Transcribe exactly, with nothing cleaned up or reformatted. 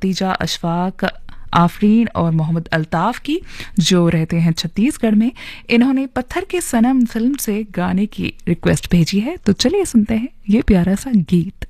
Khadija Ashfaq Afreen और मोहम्मद अल्ताफ की, जो रहते हैं छत्तीसगढ़ में। इन्होंने पत्थर के सनम फिल्म से गाने की रिक्वेस्ट भेजी है, तो चलिए सुनते हैं ये प्यारा सा गीत।